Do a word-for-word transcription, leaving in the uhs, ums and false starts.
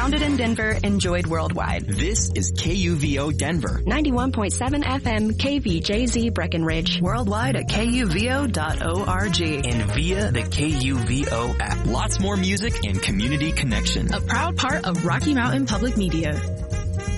Founded in Denver, enjoyed worldwide. This is K U V O Denver. ninety-one point seven F M K V J Z Breckenridge. Worldwide at K U V O dot org. And via the K U V O app. Lots more music and community connection. A proud part of Rocky Mountain Public Media.